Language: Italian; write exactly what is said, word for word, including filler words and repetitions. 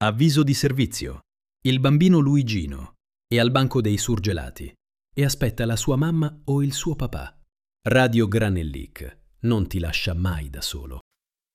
Avviso di servizio. Il bambino Luigino è al banco dei surgelati e aspetta la sua mamma o il suo papà. Radio Granellic non ti lascia mai da solo.